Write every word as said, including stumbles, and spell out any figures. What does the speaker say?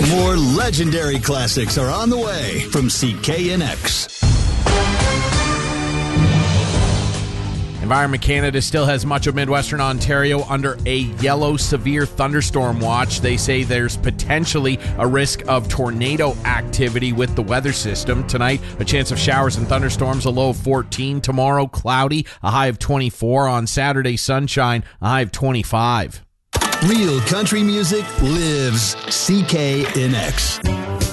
More legendary classics are on the way from C K N X. Environment Canada still has much of Midwestern Ontario under a yellow severe thunderstorm watch. They say there's potentially a risk of tornado activity with the weather system. Tonight, a chance of showers and thunderstorms, a low of fourteen. Tomorrow, cloudy, a high of twenty-four. On Saturday, sunshine, a high of twenty-five. Real country music lives C K N X.